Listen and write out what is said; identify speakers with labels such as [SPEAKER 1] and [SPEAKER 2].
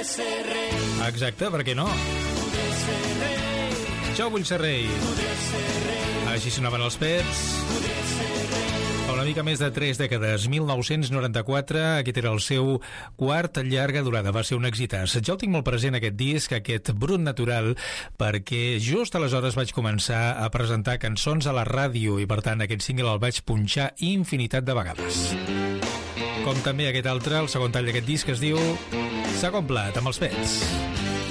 [SPEAKER 1] ser rei.
[SPEAKER 2] Exacte, per què no?
[SPEAKER 1] Podré ser rei.
[SPEAKER 2] Jo vull ser rei.
[SPEAKER 1] Podré ser rei.
[SPEAKER 2] Així sonaven els Pets.
[SPEAKER 1] Podré ser rei.
[SPEAKER 2] Fa una mica més de 3 dècades, 1994, aquest era el seu quart llarga durada, va ser un èxitàs. Jo el tinc molt present, aquest disc, aquest brut natural, perquè just aleshores vaig començar a presentar cançons a la ràdio i per tant aquest single el vaig punxar infinitat de vegades. Com també aquest altre, el segon tall d'aquest disc, es diu Segon plat, amb els Pets.